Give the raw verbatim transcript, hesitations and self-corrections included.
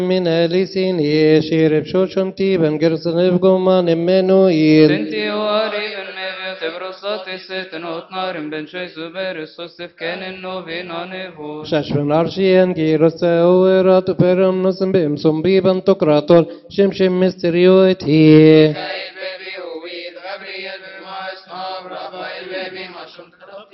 من آلسين يشير بشوشم تيبن قرصن بقمان منويل سنتي واريبن ميفي تبرصاتي ستن وطنارن بن شوي زبير الصوصف كان النوفين عنيفو شاش بن عرشيان كيرس أورات برم نسم بيم سم بيبن تقراتول شمشم مستريوتي